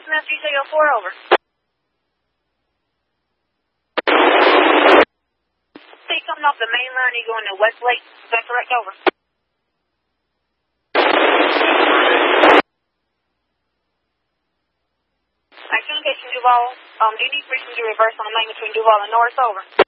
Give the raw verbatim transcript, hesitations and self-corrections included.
S M S G J O four, over. See, coming off the main line, you going to Westlake. Is that correct? Over. Alright, communication Duval. Um, do you need frequency reverse on the main between Duval and Norris? Over.